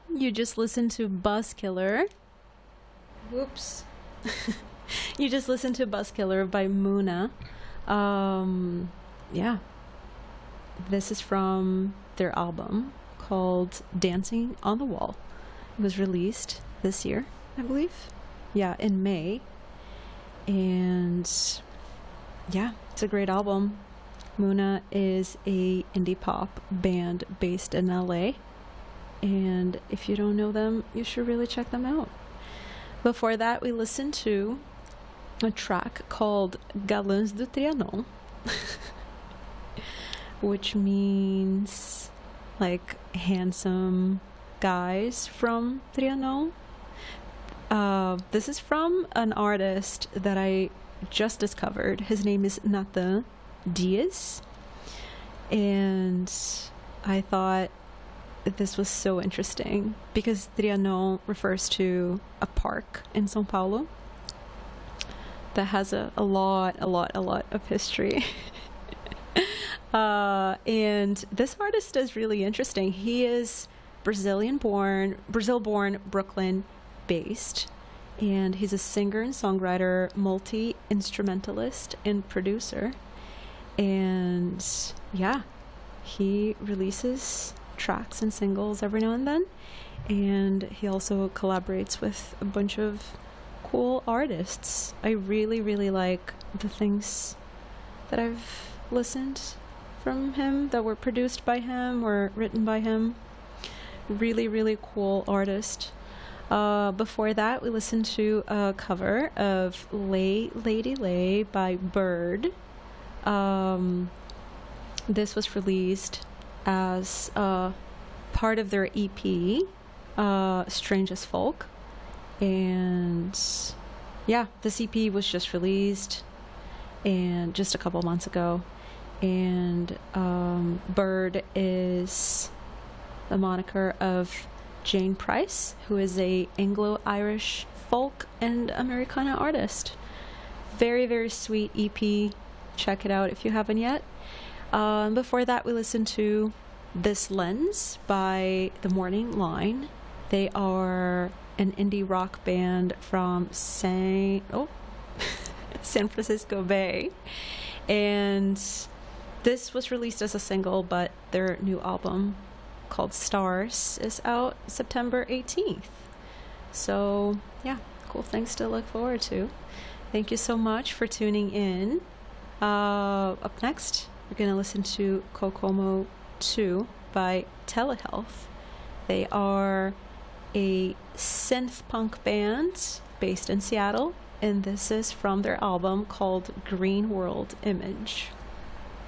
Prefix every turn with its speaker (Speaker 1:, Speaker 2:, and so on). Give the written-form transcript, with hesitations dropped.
Speaker 1: You just listened to Buzzkiller. Whoops. You just listened to Buzzkiller by Muna. Yeah. This is from their album called Dancing on the Wall. It was released this year, I believe. Yeah, in May. And yeah, it's a great album. Muna is a indie pop band based in LA. And if you don't know them, you should really check them out. Before that, we listened to a track called Galãs do Trianon, which means like handsome guys from Trianon. This is from an artist that I just discovered. His name is Nathan Diaz, and I thought this was so interesting because Trianon refers to a park in São Paulo that has a lot of history. And this artist is really interesting. He is Brazil-born, Brooklyn based, and he's a singer and songwriter, multi-instrumentalist and producer. And yeah, he releases tracks and singles every now and then, and he also collaborates with a bunch of cool artists. I really like the things that I've listened from him that were produced by him or written by him. Really cool artist. Before that, we listened to a cover of Lay Lady Lay by Bird. This was released as part of their EP, Strange as Folk. And yeah, this EP was just released and just a couple months ago. And Bird is the moniker of Jane Price, who is a Anglo-Irish folk and Americana artist. Very sweet EP. Check it out if you haven't yet. Before that, we listened to This Lens by The Morning Line. They are an indie rock band from San Francisco Bay. And this was released as a single, but their new album called Stars is out September 18th. So yeah, cool things to look forward to. Thank you so much for tuning in. Up next, we're going to listen to Kokomo 2 by Telehealth. They are a synth punk band based in Seattle, and this is from their album called Green World Image.